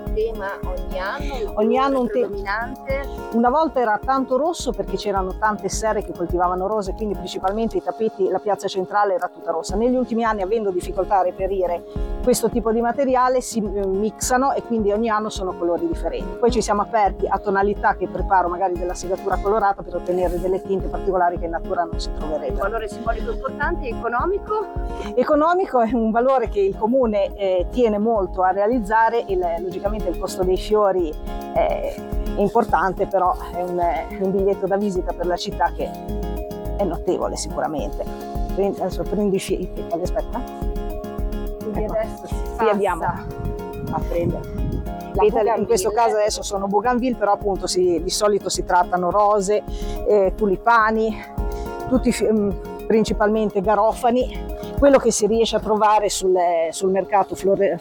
tema ogni anno? Ogni anno un tema predominante? Una volta era tanto rosso perché c'erano tante serre che coltivavano rose, quindi principalmente i tappeti, la piazza centrale era tutta rossa. Negli ultimi anni, avendo difficoltà a reperire questo tipo di materiale, si mixano e quindi ogni anno sono colori differenti. Poi ci siamo aperti a tonalità che preparo magari della segatura colorata per ottenere delle tinte particolari che in natura non si troverebbero. Un valore simbolico importante, economico? Economico è un valore che il comune tiene molto a realizzare e logicamente il costo dei fiori è importante, però è un biglietto da visita per la città che è notevole sicuramente. Adesso prendi i fiori, aspetta. Quindi Ecco. adesso si Qui passa andiamo a prendere. In questo caso adesso sono bougainville, però appunto di solito si trattano rose, tulipani, tutti principalmente garofani, quello che si riesce a trovare sul mercato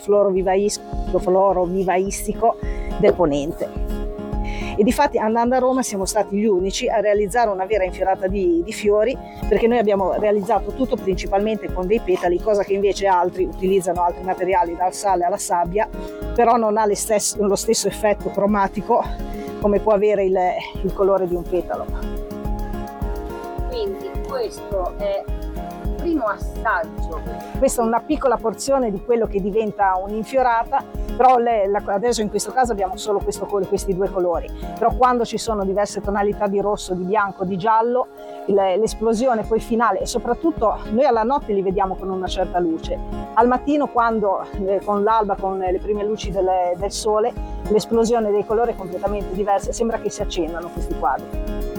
florovivaistico del Ponente. E difatti, andando a Roma, siamo stati gli unici a realizzare una vera infiorata di fiori, perché noi abbiamo realizzato tutto principalmente con dei petali, cosa che invece altri utilizzano altri materiali, dal sale alla sabbia, però non ha lo stesso effetto cromatico come può avere il colore di un petalo. Quindi questo è il primo assaggio. Questa è una piccola porzione di quello che diventa un'infiorata, però adesso in questo caso abbiamo solo questi due colori, però quando ci sono diverse tonalità di rosso, di bianco, di giallo, l'esplosione poi finale, e soprattutto noi alla notte li vediamo con una certa luce, al mattino quando con l'alba, con le prime luci del sole, l'esplosione dei colori è completamente diversa, sembra che si accendano questi quadri.